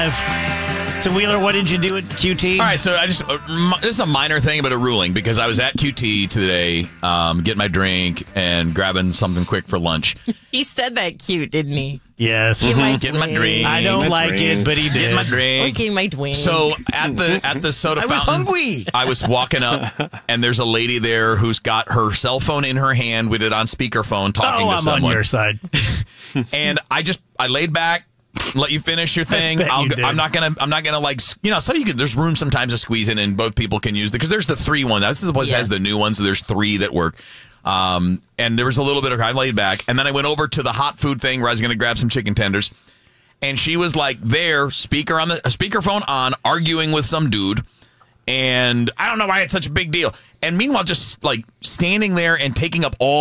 So, Wheeler, what did you do at QT? All right, so this is a minor thing, but a ruling, because I was at QT today, getting my drink and grabbing something quick for lunch. He said that cute, didn't he? Yes. Getting my drink. I don't like it, but he did. Getting my drink. Okay, my drink. So at the soda fountain, I was hungry. I was walking up, and there's a lady there who's got her cell phone in her hand with it on speakerphone, talking to someone. I'm on your side. And I laid back. Let you finish your thing. I'm not gonna like, some you can. There's room sometimes to squeeze in, and both people can use it because there's the 3 one. This is the place that has the new one, so there's 3 that work. And there was a little bit of I laid back, and then I went over to the hot food thing where I was gonna grab some chicken tenders, and she was like there, speakerphone on, arguing with some dude, and I don't know why it's such a big deal. And meanwhile, just like standing there and taking up all